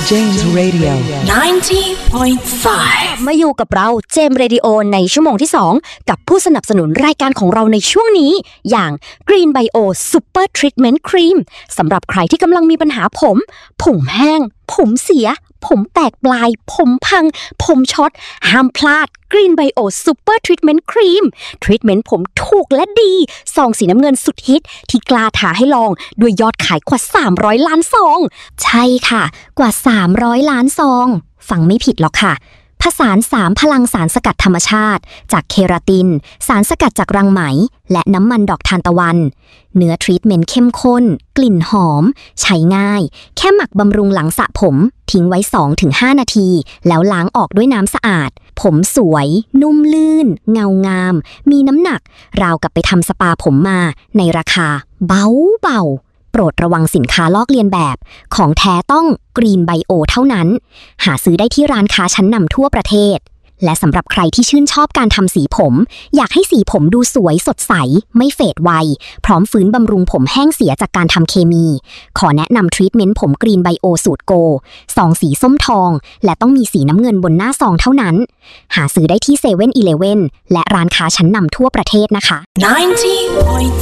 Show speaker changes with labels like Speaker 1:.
Speaker 1: James Radio
Speaker 2: 90.5 มาอยู่กับเราเจมส์เรดิโอในชั่วโมงที่2กับผู้สนับสนุนรายการของเราในช่วงนี้อย่าง Green Bio Super Treatment Cream สำหรับใครที่กำลังมีปัญหาผมแห้งผมเสียผมแตกปลายผมพังผมช็อตห้ามพลาด Green Bio Super Treatment Cream ทรีทเมนต์ผมถูกและดีซองสีน้ำเงินสุดฮิตที่กล้าท้าให้ลองด้วยยอดขายกว่า300ล้านซองใช่ค่ะกว่า300ล้านซองฟังไม่ผิดหรอกค่ะผสาน3พลังสารสกัดธรรมชาติจากเคราตินสารสกัดจากรังไหมและน้ำมันดอกทานตะวันเนื้อทรีทเมนต์เข้มข้นกลิ่นหอมใช้ง่ายแค่หมักบำรุงหลังสระผมทิ้งไว้ 2-5 นาทีแล้วล้างออกด้วยน้ำสะอาดผมสวยนุ่มลื่นเงางามมีน้ำหนักราวกับไปทำสปาผมมาในราคาเบาโปรดระวังสินค้าลอกเลียนแบบของแท้ต้อง Green Bio เท่านั้นหาซื้อได้ที่ร้านค้าชั้นนำทั่วประเทศและสำหรับใครที่ชื่นชอบการทำสีผมอยากให้สีผมดูสวยสดใสไม่เฟดไวพร้อมฟื้นบำรุงผมแห้งเสียจากการทำเคมีขอแนะนำทรีทเมนต์ผม Green Bio สูตรโกซองสีส้มทองและต้องมีสีน้ำเงินบนหน้าซองเท่านั้นหาซื้อได้ที่ 7-Eleven และร้านค้าชั้นนำทั่วประเทศนะคะ